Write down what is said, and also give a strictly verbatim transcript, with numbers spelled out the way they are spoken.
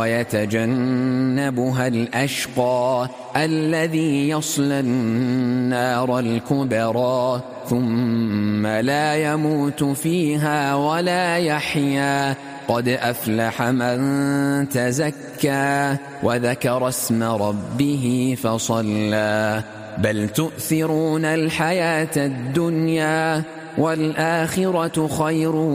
ويتجنبها الأشقى الذي يصلى النار الكبرى ثم لا يموت فيها ولا يحيا قد أفلح من تزكى وذكر اسم ربه فصلى بل تؤثرون الحياة الدنيا والآخرة خير